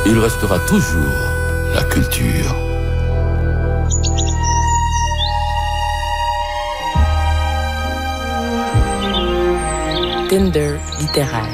il restera toujours la culture. Tinder littéraire.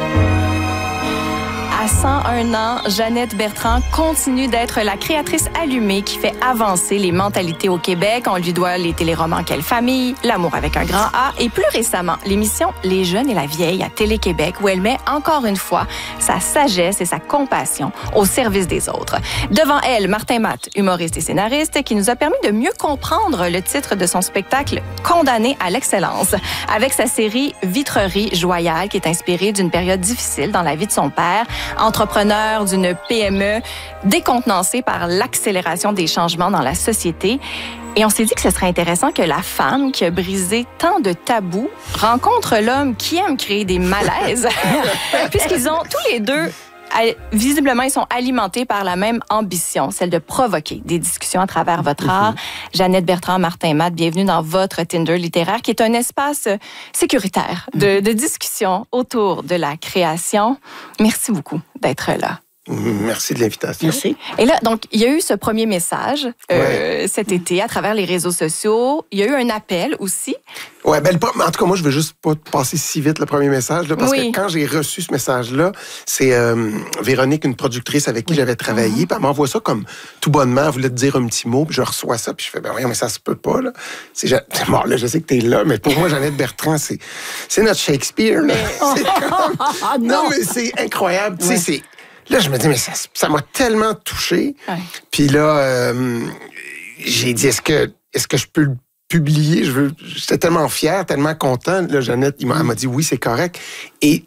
À 101 ans, Jeannette Bertrand continue d'être la créatrice allumée qui fait avancer les mentalités au Québec. On lui doit les téléromans Quelle famille, L'amour avec un grand A et plus récemment, l'émission Les jeunes et la vieille à Télé-Québec où elle met encore une fois sa sagesse et sa compassion au service des autres. Devant elle, Martin Matt, humoriste et scénariste, qui nous a permis de mieux comprendre le titre de son spectacle Condamné à l'excellence avec sa série Vitrerie Joyale qui est inspirée d'une période difficile dans la vie de son père. Entrepreneur d'une PME décontenancé par l'accélération des changements dans la société. Et on s'est dit que ce serait intéressant que la femme qui a brisé tant de tabous rencontre l'homme qui aime créer des malaises, puisqu'ils ont tous les deux visiblement, ils sont alimentés par la même ambition, celle de provoquer des discussions à travers votre art. Jeannette Bertrand, Martin Matt, bienvenue dans votre Tinder littéraire, qui est un espace sécuritaire de discussion autour de la création. Merci beaucoup d'être là. Merci de l'invitation. Merci. Et là, donc, il y a eu ce premier message cet été à travers les réseaux sociaux. Il y a eu un appel aussi. Ouais, ben, en tout cas, moi, je veux juste pas passer si vite le premier message, là, parce que quand j'ai reçu ce message-là, c'est Véronique, une productrice avec qui j'avais travaillé, puis elle m'envoie ça comme tout bonnement, elle voulait te dire un petit mot, puis je reçois ça, puis je fais, ben voyons, mais ça se peut pas, là. Bon, là, je sais que t'es là, mais pour moi, Jeannette Bertrand, c'est notre Shakespeare, là. C'est comme... non, mais c'est incroyable, tu sais, c'est... Là, je me dis, mais ça m'a tellement touché. Ouais. Puis là, j'ai dit, est-ce que je peux le publier? J'étais tellement fier, tellement content. Là, Jeannette, elle m'a dit, oui, c'est correct. Et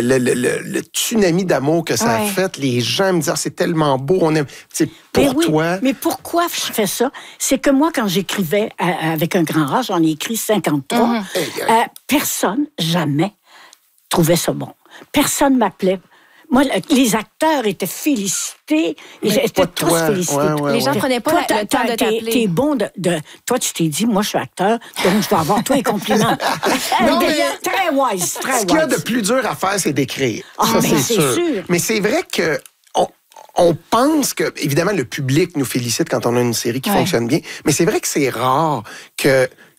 le tsunami d'amour que ça a fait, les gens me disent, c'est tellement beau, on aime. C'est pour toi. Mais pourquoi je fais ça? C'est que moi, quand j'écrivais avec un grand A, j'en ai écrit 53, personne, jamais, trouvait ça bon. Personne m'appelait. Moi, les acteurs étaient félicités. Ils étaient tous félicités. Les gens ne prenaient pas le temps de t'appeler. T'es bon Toi, tu t'es dit, moi, je suis acteur, donc je dois avoir tous les compliments. Non, mais... Très wise, très wise. Ce qu'il y a de plus dur à faire, c'est d'écrire. Ça, c'est sûr. Mais c'est vrai que... On pense que, évidemment, le public nous félicite quand on a une série qui fonctionne bien, mais c'est vrai que c'est rare que